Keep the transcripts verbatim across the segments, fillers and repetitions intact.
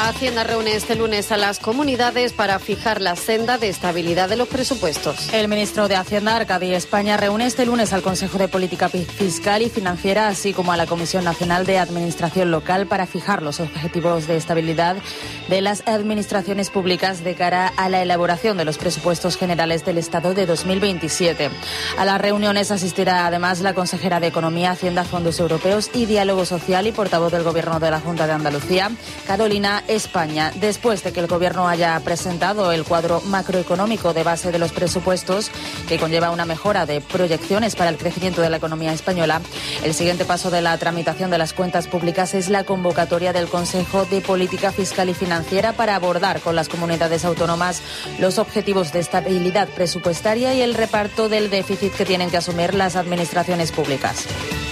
Hacienda reúne este lunes a las comunidades para fijar la senda de estabilidad de los presupuestos. El ministro de Hacienda, Arcadi España, reúne este lunes al Consejo de Política Fiscal y Financiera, así como a la Comisión Nacional de Administración Local, para fijar los objetivos de estabilidad de las administraciones públicas de cara a la elaboración de los presupuestos generales del Estado de dos mil veintisiete. A las reuniones asistirá además la consejera de Economía, Hacienda, Fondos Europeos y Diálogo Social y portavoz del Gobierno de la Junta de Andalucía, Carolina España. Después de que el Gobierno haya presentado el cuadro macroeconómico de base de los presupuestos, que conlleva una mejora de proyecciones para el crecimiento de la economía española, el siguiente paso de la tramitación de las cuentas públicas es la convocatoria del Consejo de Política Fiscal y Financiera para abordar con las comunidades autónomas los objetivos de estabilidad presupuestaria y el reparto del déficit que tienen que asumir las administraciones públicas.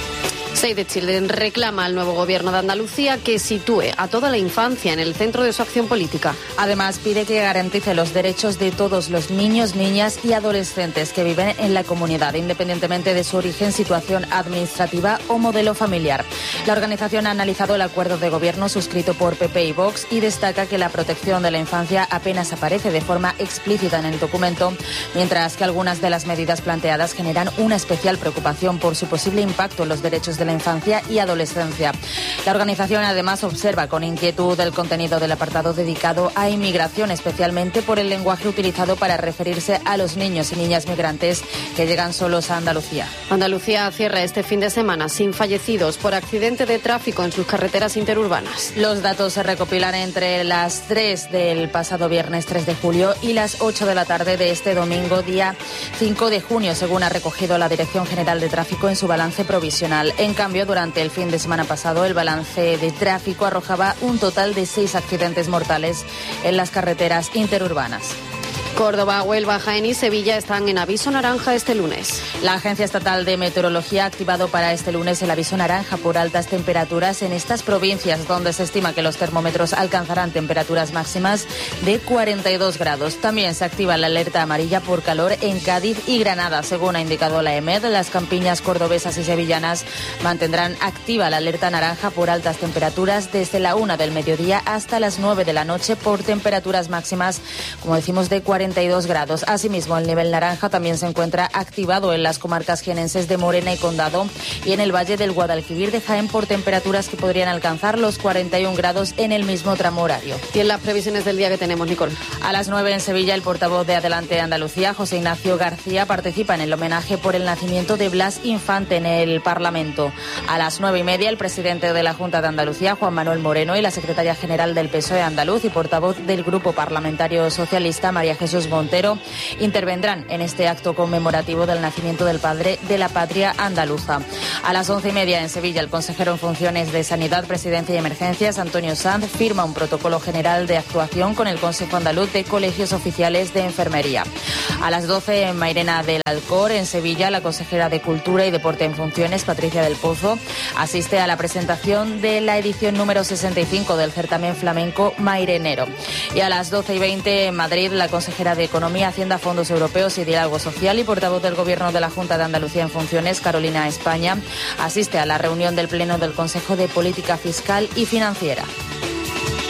Save the Children reclama al nuevo Gobierno de Andalucía que sitúe a toda la infancia en el centro de su acción política. Además, pide que garantice los derechos de todos los niños, niñas y adolescentes que viven en la comunidad, independientemente de su origen, situación administrativa o modelo familiar. La organización ha analizado el acuerdo de gobierno suscrito por P P y Vox y destaca que la protección de la infancia apenas aparece de forma explícita en el documento, mientras que algunas de las medidas planteadas generan una especial preocupación por su posible impacto en los derechos de la infancia y adolescencia. La organización además observa con inquietud el contenido del apartado dedicado a inmigración, especialmente por el lenguaje utilizado para referirse a los niños y niñas migrantes que llegan solos a Andalucía. Andalucía cierra este fin de semana sin fallecidos por accidente de tráfico en sus carreteras interurbanas. Los datos se recopilan entre las tres del pasado viernes tres de julio y las ocho de la tarde de este domingo día cinco de junio, según ha recogido la Dirección General de Tráfico en su balance provisional. En cambio, durante el fin de semana pasado, el balance de tráfico arrojaba un total de seis accidentes mortales en las carreteras interurbanas. Córdoba, Huelva, Jaén y Sevilla están en aviso naranja este lunes. La Agencia Estatal de Meteorología ha activado para este lunes el aviso naranja por altas temperaturas en estas provincias, donde se estima que los termómetros alcanzarán temperaturas máximas de cuarenta y dos grados. También se activa la alerta amarilla por calor en Cádiz y Granada. Según ha indicado la E M E D, las campiñas cordobesas y sevillanas mantendrán activa la alerta naranja por altas temperaturas desde la una del mediodía hasta las nueve de la noche por temperaturas máximas, como decimos, de cuarenta y dos grados. Asimismo, el nivel naranja también se encuentra activado en las comarcas jienenses de Morena y Condado y en el Valle del Guadalquivir de Jaén por temperaturas que podrían alcanzar los cuarenta y un grados en el mismo tramo horario. Y en las previsiones del día que tenemos, Nicole. A las nueve en Sevilla, el portavoz de Adelante Andalucía, José Ignacio García, participa en el homenaje por el nacimiento de Blas Infante en el Parlamento. A las nueve y media, el presidente de la Junta de Andalucía, Juan Manuel Moreno, y la secretaria general del P S O E andaluz y portavoz del Grupo Parlamentario Socialista, María Jesús Montero, intervendrán en este acto conmemorativo del nacimiento del padre de la patria andaluza. A las once y media en Sevilla, el consejero en funciones de Sanidad, Presidencia y Emergencias, Antonio Sanz, firma un protocolo general de actuación con el Consejo Andaluz de Colegios Oficiales de Enfermería. A las doce en Mairena del Alcor, en Sevilla, la consejera de Cultura y Deporte en funciones, Patricia del Pozo, asiste a la presentación de la edición número sesenta y cinco del certamen flamenco Mairenero. Y a las doce y veinte en Madrid, la consejera de Economía, Hacienda, Fondos Europeos y Diálogo Social y portavoz del Gobierno de la Junta de Andalucía en funciones, Carolina España, asiste a la reunión del Pleno del Consejo de Política Fiscal y Financiera.